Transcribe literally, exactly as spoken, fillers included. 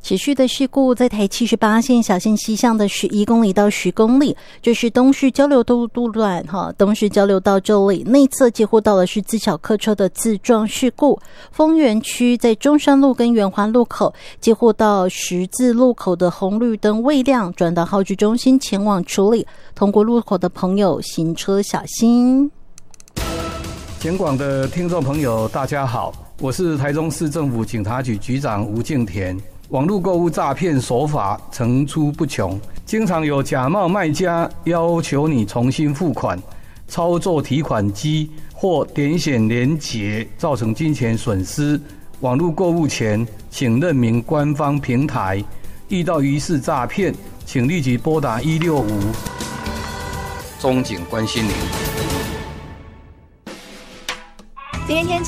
持续的事故在台七十八线小线西向的十一公里到十公里，这是东势交流道路段哈，东势交流道这里内侧接获到的是自小客车的自撞事故。丰原区在中山路跟圆环路口接获到十字路口的红绿灯未亮，转到号志中心前往处理。通过路口的朋友行车小心。 警广的听众朋友大家好，我是台中市政府警察局局长吴敬田。网络购物诈骗手法层出不穷，经常有假冒卖家要求你重新付款，操作提款机或点选连结，造成金钱损失。网络购物前，请认明官方平台。遇到疑似诈骗，请立即拨打一六五。中警关心您。 今天天气